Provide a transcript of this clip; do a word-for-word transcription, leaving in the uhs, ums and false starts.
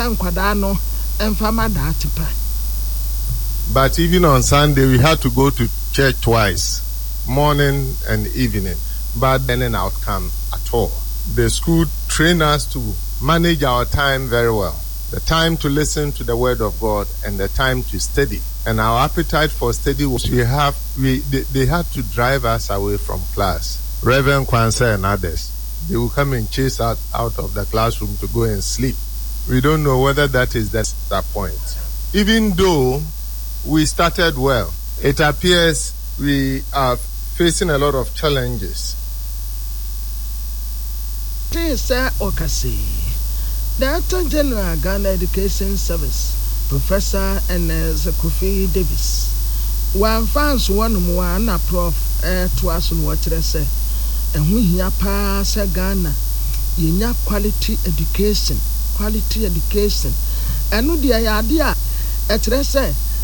But even on Sunday, we had to go to church twice, morning and evening. But then an outcome at all. The school trained us to manage our time very well. The time to listen to the word of God and the time to study. And our appetite for study was we have we they, they had to drive us away from class. Reverend Kwanzaa and others, they will come and chase us out of the classroom to go and sleep. We don't know whether that is the, that point. Even though we started well, it appears we are facing a lot of challenges. The Attorney General Ghana Education Service, Professor Ernest Kofi Davis, one fans one more na prof eh to us on what they say, and we hear pass Ghana, you quality education, quality education, and no dear idea, at say.